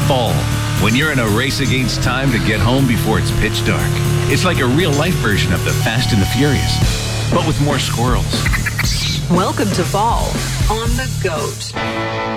Fall, when you're in a race against time to get home before it's pitch dark. It's like a real-life version of the Fast and the Furious, but with more squirrels. Welcome to fall on The Goat.